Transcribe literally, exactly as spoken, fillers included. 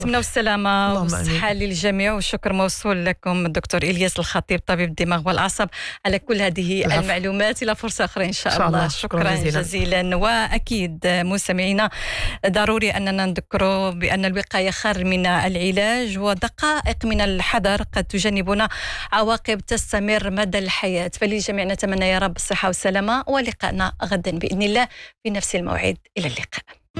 نتمنى السلامة والصحة للجميع، والشكر موصول لكم الدكتور إلياس الخطيب طبيب الدماغ والأعصاب على كل هذه العفو. المعلومات. إلى فرصة أخرى إن شاء, إن شاء الله. الله شكرا, شكرا جزيلا. جزيلا. وأكيد مستمعينا ضروري أننا نذكروا بأن الوقاية خير من العلاج، ودقائق من الحذر قد تجنبنا عواقب تستمر مدى الحياة. فللجميع نتمنى يا رب الصحة والسلامة، ولقاءنا غدا بإذن الله في نفس الموعد. إلى اللقاء.